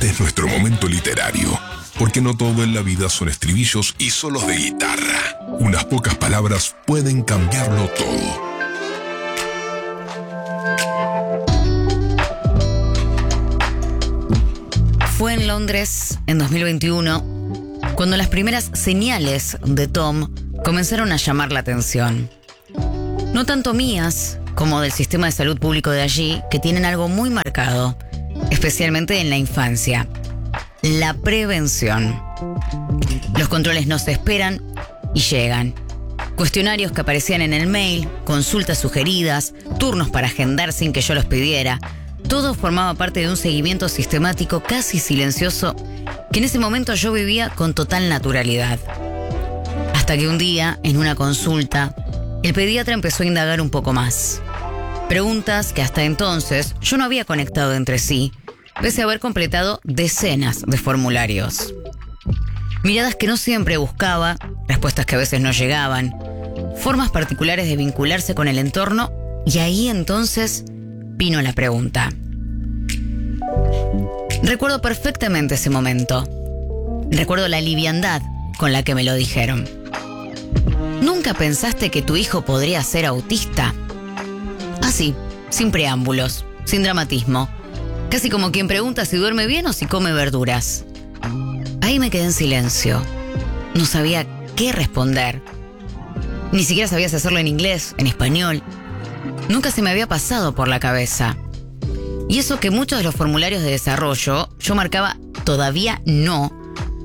Este es nuestro momento literario, porque no todo en la vida son estribillos y solos de guitarra. Unas pocas palabras pueden cambiarlo todo. Fue en Londres, en 2021, cuando las primeras señales de Tom comenzaron a llamar la atención. No tanto mías, como del sistema de salud público de allí, que tienen algo muy marcado, especialmente en la infancia: la prevención. Los controles no se esperan y llegan. Cuestionarios que aparecían en el mail, consultas sugeridas, turnos para agendar sin que yo los pidiera. Todo formaba parte de un seguimiento sistemático casi silencioso que en ese momento yo vivía con total naturalidad. Hasta que un día, en una consulta, el pediatra empezó a indagar un poco más. Preguntas que hasta entonces yo no había conectado entre sí, pese a haber completado decenas de formularios. Miradas que no siempre buscaba, respuestas que a veces no llegaban, formas particulares de vincularse con el entorno, y ahí entonces vino la pregunta. Recuerdo perfectamente ese momento. Recuerdo la liviandad con la que me lo dijeron. ¿Nunca pensaste que tu hijo podría ser autista? Así, sin preámbulos, sin dramatismo. Casi como quien pregunta si duerme bien o si come verduras. Ahí me quedé en silencio. No sabía qué responder. Ni siquiera sabía si hacerlo en inglés, en español. Nunca se me había pasado por la cabeza. Y eso que muchos de los formularios de desarrollo yo marcaba todavía no,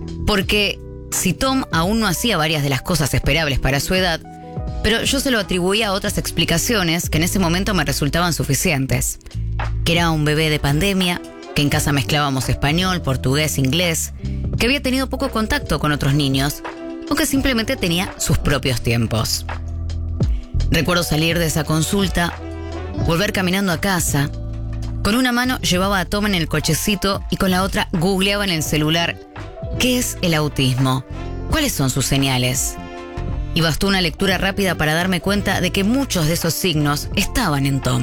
porque si Tom aún no hacía varias de las cosas esperables para su edad, pero yo se lo atribuía a otras explicaciones que en ese momento me resultaban suficientes. Que era un bebé de pandemia, que en casa mezclábamos español, portugués, inglés, que había tenido poco contacto con otros niños, o que simplemente tenía sus propios tiempos. Recuerdo salir de esa consulta, volver caminando a casa. Con una mano llevaba a Tom en el cochecito y con la otra googleaba en el celular ¿qué es el autismo? ¿Cuáles son sus señales? Y bastó una lectura rápida para darme cuenta de que muchos de esos signos estaban en Tom.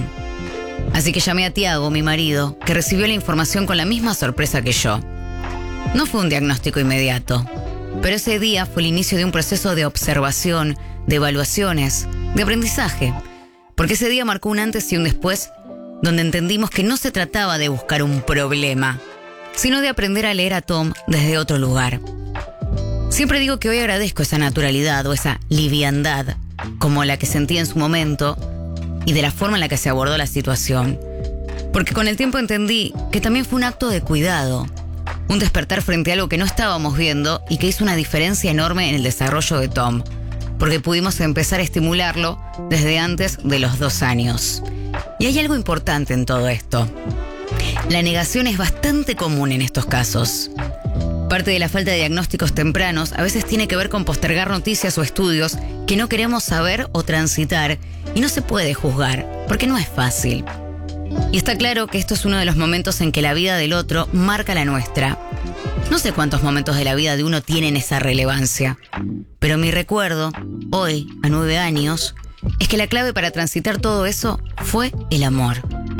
Así que llamé a Tiago, mi marido, que recibió la información con la misma sorpresa que yo. No fue un diagnóstico inmediato, pero ese día fue el inicio de un proceso de observación, de evaluaciones, de aprendizaje, porque ese día marcó un antes y un después, donde entendimos que no se trataba de buscar un problema, sino de aprender a leer a Tom desde otro lugar. Siempre digo que hoy agradezco esa naturalidad o esa liviandad, como la que sentí en su momento, y de la forma en la que se abordó la situación, porque con el tiempo entendí que también fue un acto de cuidado, un despertar frente a algo que no estábamos viendo y que hizo una diferencia enorme en el desarrollo de Tom, porque pudimos empezar a estimularlo desde antes de los 2 años. Y hay algo importante en todo esto. La negación es bastante común en estos casos. Parte de la falta de diagnósticos tempranos a veces tiene que ver con postergar noticias o estudios que no queremos saber o transitar, y no se puede juzgar, porque no es fácil. Y está claro que esto es uno de los momentos en que la vida del otro marca la nuestra. No sé cuántos momentos de la vida de uno tienen esa relevancia, pero mi recuerdo, hoy, a 9 años, es que la clave para transitar todo eso fue el amor.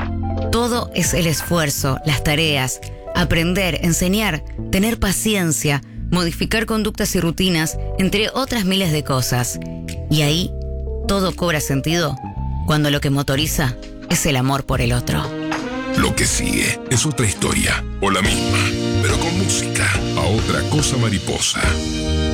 Todo es el esfuerzo, las tareas, aprender, enseñar, tener paciencia, modificar conductas y rutinas, entre otras miles de cosas. Y ahí todo cobra sentido cuando lo que motoriza es el amor por el otro. Lo que sigue es otra historia, o la misma, pero con música, a otra cosa mariposa.